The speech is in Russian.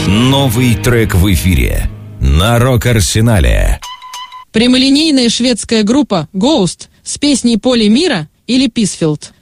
Новый трек в эфире на Рок-Арсенале. Прямолинейная шведская группа Ghost с песней «Поле мира» или «Писфилд».